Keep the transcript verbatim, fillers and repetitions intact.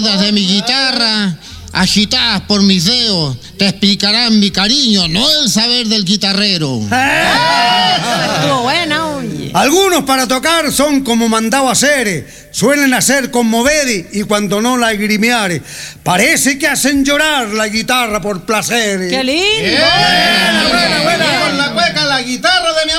cuerdas de mi guitarra, agitadas por mis dedos, te explicarán mi cariño, no el saber del guitarrero. Estuvo buena, oye. Algunos para tocar son como mandado hacer, suelen hacer conmover y cuando no lagrimeare. Parece que hacen llorar la guitarra por placer. ¡Qué lindo! Buena, buena, buena, con la cueca, la guitarra de